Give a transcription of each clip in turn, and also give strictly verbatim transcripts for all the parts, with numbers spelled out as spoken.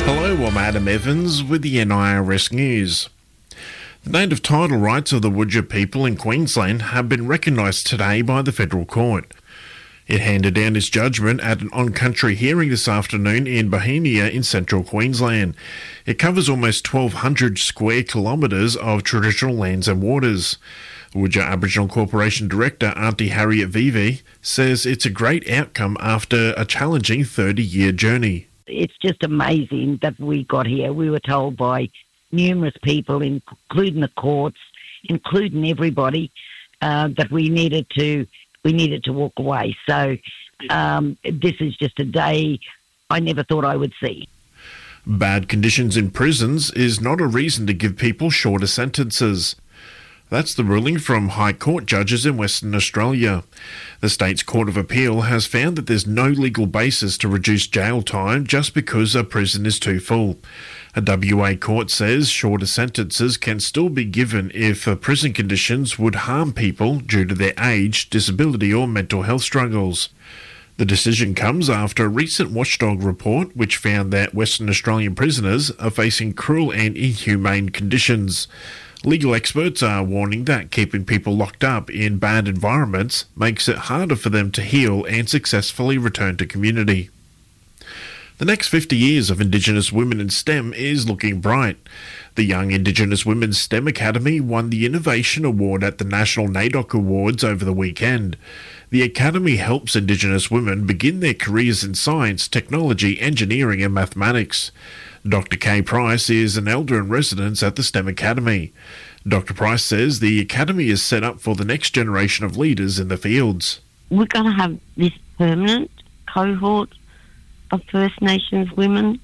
Hello, I'm Adam Evans with the N I R S News. The native title rights of the Wodja people in Queensland have been recognised today by the Federal Court. It handed down its judgment at an on-country hearing this afternoon in Bohemia in central Queensland. It covers almost twelve hundred square kilometres of traditional lands and waters. Wodja Aboriginal Corporation Director Auntie Harriet Vivi says it's a great outcome after a challenging thirty-year journey. It's just amazing that we got here. We were told by numerous people, including the courts, including everybody, uh, that we needed to we needed to walk away. So um, this is just a day I never thought I would see. Bad conditions in prisons is not a reason to give people shorter sentences. That's the ruling from High Court judges in Western Australia. The state's Court of Appeal has found that there's no legal basis to reduce jail time just because a prison is too full. A W A court says shorter sentences can still be given if uh, prison conditions would harm people due to their age, disability or mental health struggles. The decision comes after a recent watchdog report which found that Western Australian prisoners are facing cruel and inhumane conditions. Legal experts are warning that keeping people locked up in bad environments makes it harder for them to heal and successfully return to community. The next fifty years of Indigenous women in STEM is looking bright. The Young Indigenous Women's STEM Academy won the Innovation Award at the National NAIDOC Awards over the weekend. The Academy helps Indigenous women begin their careers in science, technology, engineering and mathematics. Doctor Kay Price is an elder in residence at the STEM Academy. Doctor Price says the Academy is set up for the next generation of leaders in the fields. We're going to have this permanent cohort of First Nations women,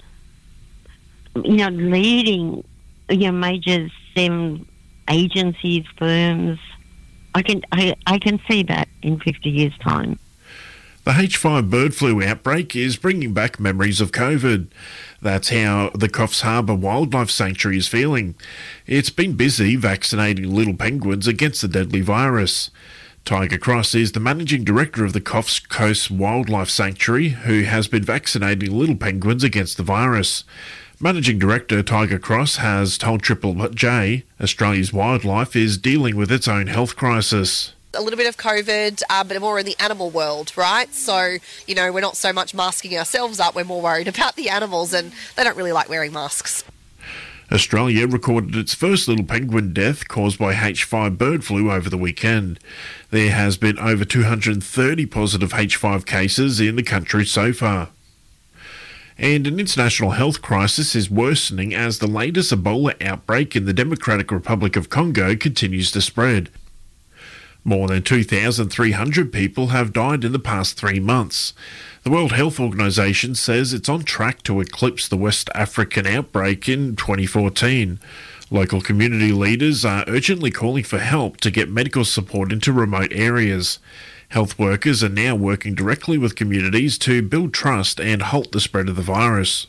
you know, leading, you know, major STEM agencies, firms. I can I, I can see that in fifty years' time. The H five bird flu outbreak is bringing back memories of COVID. That's how the Coffs Harbour Wildlife Sanctuary is feeling. It's been busy vaccinating little penguins against the deadly virus. Tiger Cross is the managing director of the Coffs Coast Wildlife Sanctuary, who has been vaccinating little penguins against the virus. Managing Director Tiger Cross has told Triple J Australia's wildlife is dealing with its own health crisis. A little bit of COVID, uh, but more in the animal world, right? So, you know, we're not so much masking ourselves up, we're more worried about the animals, and they don't really like wearing masks. Australia recorded its first little penguin death caused by H five bird flu over the weekend. There has been over two hundred thirty positive H five cases in the country so far. And an international health crisis is worsening as the latest Ebola outbreak in the Democratic Republic of Congo continues to spread. More than two thousand three hundred people have died in the past three months. The World Health Organization says it's on track to eclipse the West African outbreak in twenty fourteen. Local community leaders are urgently calling for help to get medical support into remote areas. Health workers are now working directly with communities to build trust and halt the spread of the virus.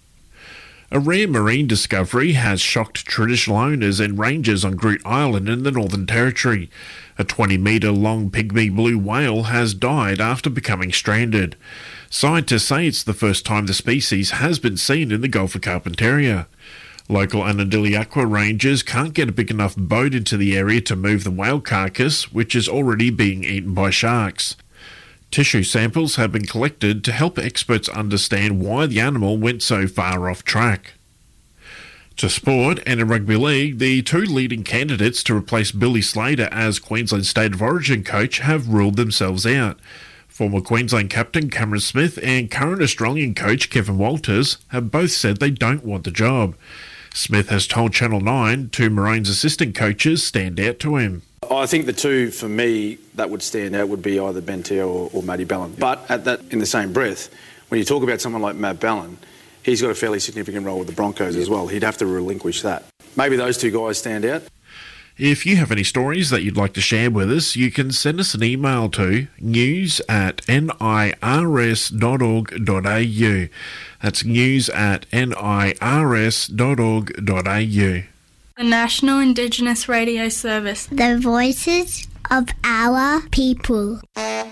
A rare marine discovery has shocked traditional owners and rangers on Groote Island in the Northern Territory. A twenty metre long pygmy blue whale has died after becoming stranded. Scientists say it's the first time the species has been seen in the Gulf of Carpentaria. Local Anadili rangers can't get a big enough boat into the area to move the whale carcass, which is already being eaten by sharks. Tissue samples have been collected to help experts understand why the animal went so far off track. To sport, and in rugby league, the two leading candidates to replace Billy Slater as Queensland State of Origin coach have ruled themselves out. Former Queensland captain Cameron Smith and current Australian coach Kevin Walters have both said they don't want the job. Smith has told Channel nine two Maroons assistant coaches stand out to him. I think the two, for me, that would stand out would be either Ben Teo or, or Matty Ballin. But at that, in the same breath, when you talk about someone like Matt Ballin, he's got a fairly significant role with the Broncos as well. He'd have to relinquish that. Maybe those two guys stand out. If you have any stories that you'd like to share with us, you can send us an email to news at n i r s dot org dot a u. That's news at n i r s dot org dot a u. The National Indigenous Radio Service. The voices of our people.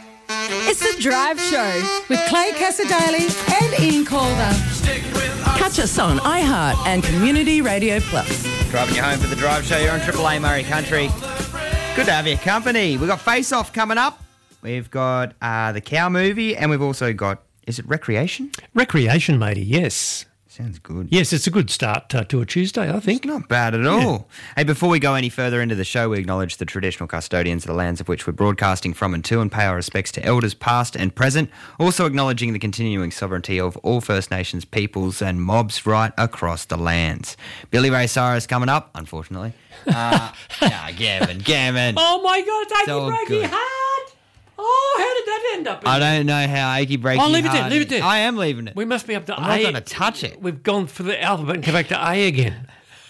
It's The Drive Show with Clay Casadali and Ian Calder. Catch Catch us on iHeart and Community Radio Plus. Driving you home for the Drive Show. You're on Triple A Murray Country. Good to have your company. We've got Face Off coming up. We've got uh, the Cow movie, and we've also got, is it Recreation? Recreation, matey, yes. Sounds good. Yes, it's a good start uh, to a Tuesday, I think. It's not bad at all. Yeah. Hey, before we go any further into the show, we acknowledge the traditional custodians of the lands of which we're broadcasting from and to, and pay our respects to elders past and present. Also acknowledging the continuing sovereignty of all First Nations peoples and mobs right across the lands. Billy Ray Cyrus coming up, unfortunately. Uh, nah, Gavin, Gavin. Oh my God, it's So achy breaky good. heart. Oh, how did that end up? I don't know how achy breaky Oh, leave it heart there, leave it there. I am leaving it. We must be up to I'm A. not going to touch it. We've gone for the alphabet and come back to A again.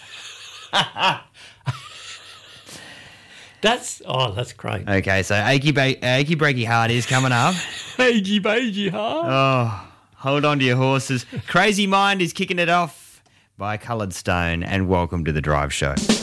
That's, oh, that's great. Okay, so achy, ba- achy breaky heart is coming up. Achy breaky heart. Oh, hold on to your horses. Crazy Mind is kicking it off by Coloured Stone, and welcome to the Drive Show.